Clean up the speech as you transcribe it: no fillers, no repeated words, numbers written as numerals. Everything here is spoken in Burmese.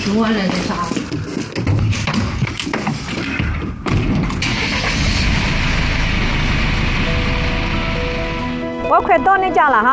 熟完了再杀。 我快到你家了哈。